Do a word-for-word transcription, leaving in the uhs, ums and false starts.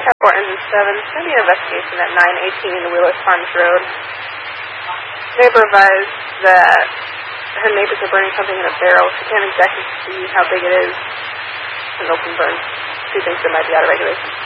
four Engine seven, send me an investigation at nine eighteen Wheeler Farms Road. Neighbor advised that her neighbors are burning something in a barrel. She can't exactly see how big it is. It's an open burn. She thinks it might be out of regulation.